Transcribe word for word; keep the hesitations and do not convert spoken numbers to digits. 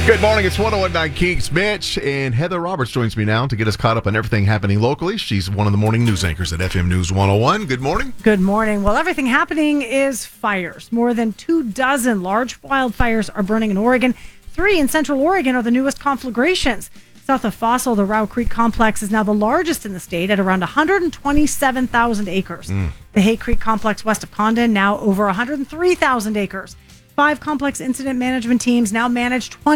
Good morning. It's one oh one point nine Kings. Mitch and Heather Roberts joins me now to get us caught up on everything happening locally. She's one of the morning news anchors at F M News one oh one. Good morning. Good morning. Well, everything happening is fires. More than two dozen large wildfires are burning in Oregon. Three in Central Oregon are the newest conflagrations. South of Fossil, the Row Creek Complex is now the largest in the state at around one hundred twenty-seven thousand acres. Mm. The Hay Creek Complex west of Condon, now over one hundred three thousand acres. Five complex incident management teams now manage twenty